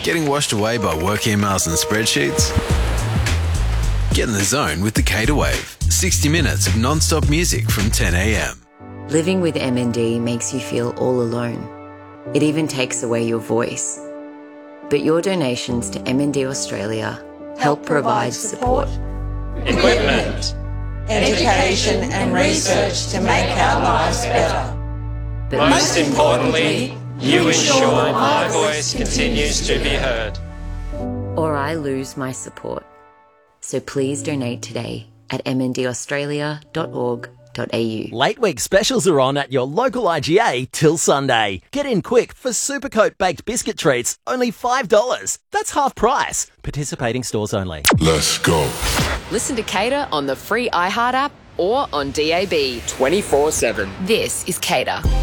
Getting washed away by work emails and spreadsheets? Get in the zone with the Cater Wave. 60 minutes of non-stop music from 10 a.m. Living with MND makes you feel all alone. It even takes away your voice. But your donations to MND Australia help provide support, equipment, education and research to make our lives better. but Most importantly, you ensure my voice continues to be heard. or I lose my support. So please donate today at mndaustralia.org.au. Late week specials are on at your local IGA till Sunday. Get in quick for Supercoat baked biscuit treats, only $5. That's half price. Participating stores only. Let's go. Listen to Cater on the free iHeart app or on DAB 24/7. This is Cater.